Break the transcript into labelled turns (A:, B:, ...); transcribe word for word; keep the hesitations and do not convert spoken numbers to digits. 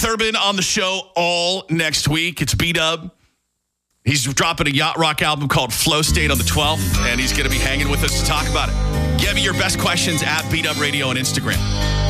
A: Thurman on the show all next week. It's B-Dub. He's dropping a yacht rock album called Flow State on the twelfth, and he's going to be hanging with us to talk about it. Give me your best questions at B-Dub Radio on Instagram.